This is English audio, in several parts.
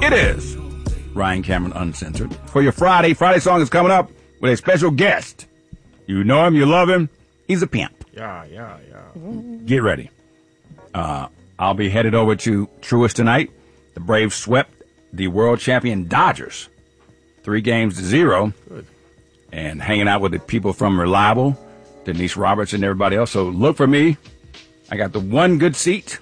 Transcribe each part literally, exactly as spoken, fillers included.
It is Ryan Cameron Uncensored. For your Friday, Friday song is coming up with a special guest. You know him, you love him. He's a pimp. Yeah, yeah, yeah. Get ready. Uh, I'll be headed over to Truist tonight. The Braves swept the world champion Dodgers. Three games to zero. Good. And hanging out with the people from Reliable, Denise Roberts and everybody else. So look for me. I got the one good seat.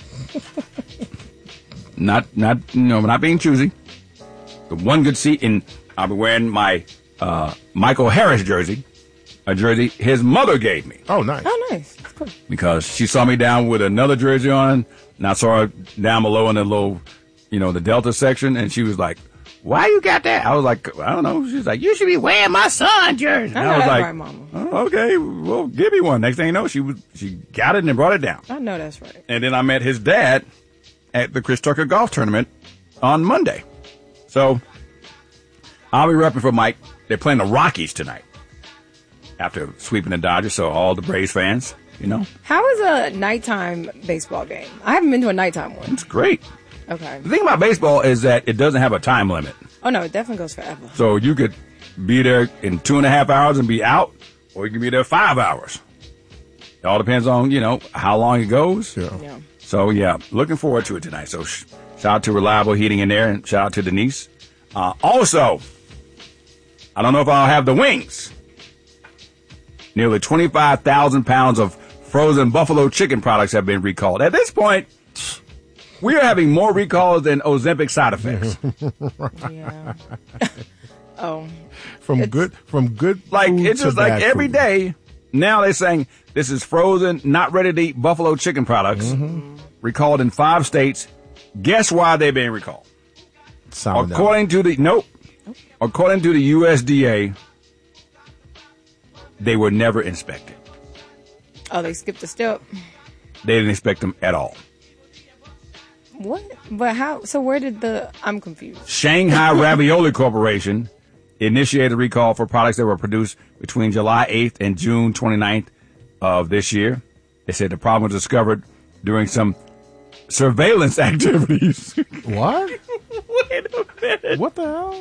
not, not, no, not being choosy. The one good seat, and I'll be wearing my uh, Michael Harris jersey, a jersey his mother gave me. Oh, nice. Oh, nice. That's cool. Because she saw me down with another jersey on, and I saw her down below in the little, you know, the Delta section, and she was like, why you got that? I was like, I don't know. She was like, you should be wearing my son jersey. I And know I was that's like, right, Mama. oh, okay, well, give me one. Next thing you know, she was she got it and brought it down. I know that's right. And then I met his dad at the Chris Tucker golf tournament on Monday. So I'll be repping for Mike. They're playing the Rockies tonight after sweeping the Dodgers. So all the Braves fans, you know. How is a nighttime baseball game? I haven't been to a nighttime one. It's great. Okay. The thing about baseball is that it doesn't have a time limit. Oh, no, it definitely goes forever. So you could be there in two and a half hours and be out, or you can be there five hours. It all depends on, you know, how long it goes. Yeah. Yeah. So, yeah, looking forward to it tonight. So sh- shout out to Reliable Heating in there, and shout out to Denise. Uh, also, I don't know if I'll have the wings. Nearly twenty-five thousand pounds of frozen buffalo chicken products have been recalled. At this point, we are having more recalls than Ozempic side effects. Yeah. Oh. From It's- good, from good. Like, food it's to just like bad every food. day, now they're saying this is frozen, not ready to eat buffalo chicken products, Mm-hmm. recalled in five states. Guess why they're being recalled? Salmonella. According to the, nope. According to the U S D A, they were never inspected. Oh, they skipped a step. They didn't inspect them at all. What? But how? So where did the? I'm confused. Shanghai Ravioli Corporation initiated a recall for products that were produced between July eighth and June twenty-ninth of this year. They said the problem was discovered during some surveillance activities. What? Wait a minute. What the hell?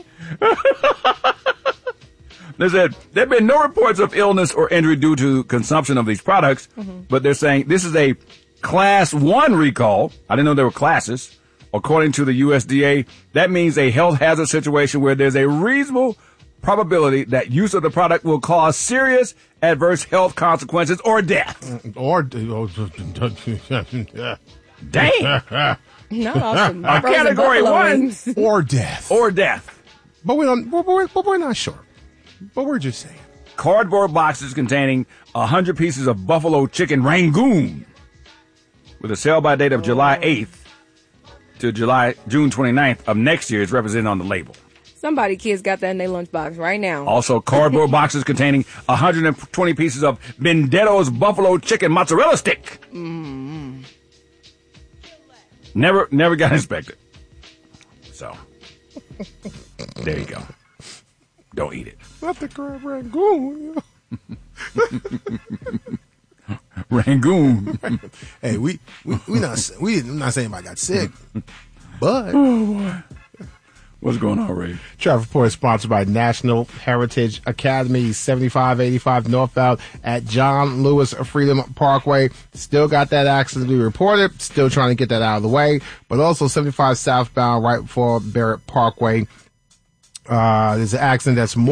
They said there have been no reports of illness or injury due to consumption of these products, Mm-hmm. but they're saying this is a class one recall. I didn't know there were classes. According to the U S D A, that means a health hazard situation where there's a reasonable probability that use of the product will cause serious adverse health consequences or death. Or Damn. No, also Uh, frozen category buffalo one. wings. or death. Or death. But we don't. But we're, but we're not sure. But we're just saying. Cardboard boxes containing one hundred pieces of buffalo chicken Rangoon with a sell-by date of July eighth to July June twenty-ninth of next year is represented on the label. Somebody kids got that in their lunchbox right now. Also, cardboard boxes containing one hundred twenty pieces of Benedetto's buffalo chicken mozzarella stick. Mm-hmm. Never, never got inspected. So, there you go. Don't eat it. Not the crab rangoon. Rangoon. Hey, we we we not we not saying I got sick, but What's going on, Ray? Traffic Report is sponsored by National Heritage Academy, seventy-five eighty-five northbound at John Lewis Freedom Parkway. Still got that accident to be reported. Still trying to get that out of the way. But also seventy-five southbound right before Barrett Parkway. Uh, there's an accident that's more